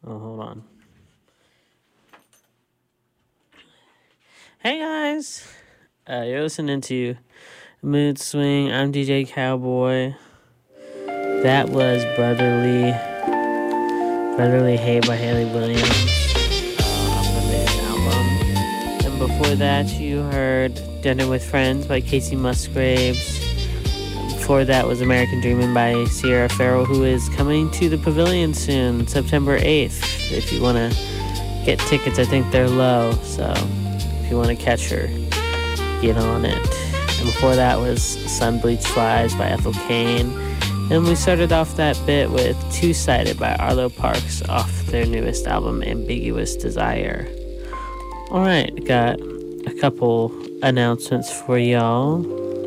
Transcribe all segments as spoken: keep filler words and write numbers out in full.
Oh, hold on. Hey guys, uh, you're listening to Mood Swing. I'm D J Cowboy. That was Brotherly, Brotherly Hate by Haley Williams, uh, off the latest album. And before that, you heard Dinner with Friends by Casey Musgraves. Before that was American Dreamin' by Sierra Farrell, who is coming to the Pavilion soon, September eighth. If you want to get tickets, I think they're low, so if you want to catch her, get on it. And before that was Sun Bleached Flies by Ethel Cain. And we started off that bit with Two-Sided by Arlo Parks off their newest album, Ambiguous Desire. Alright, got a couple announcements for y'all.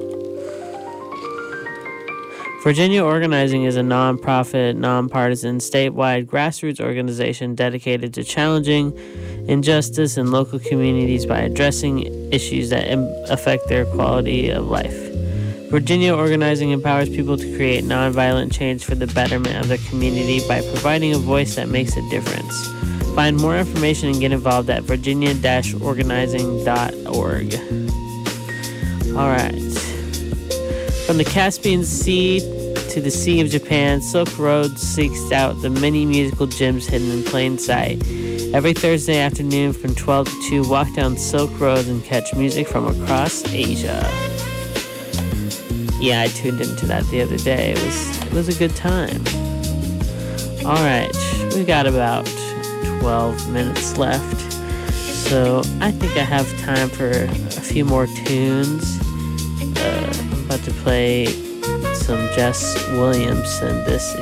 Virginia Organizing is a non-profit, non-partisan, statewide grassroots organization dedicated to challenging injustice in local communities by addressing issues that Im- affect their quality of life. Virginia Organizing empowers people to create nonviolent change for the betterment of their community by providing a voice that makes a difference. Find more information and get involved at virginia dash organizing dot org. All right. From the Caspian Sea to the Sea of Japan, Silk Road seeks out the many musical gems hidden in plain sight. Every Thursday afternoon from twelve to two, walk down Silk Road and catch music from across Asia. Yeah, I tuned into that the other day. It was it was a good time. All right, we've got about twelve minutes left, so I think I have time for a few more tunes. Uh, I'm about to play some Jess Williamson. This